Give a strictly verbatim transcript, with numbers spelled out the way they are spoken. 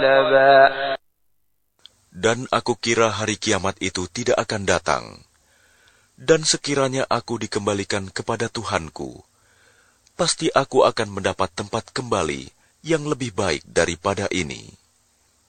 Dan aku kira hari kiamat itu tidak akan datang. Dan sekiranya aku dikembalikan kepada Tuhanku, pasti aku akan mendapat tempat kembali yang lebih baik daripada ini.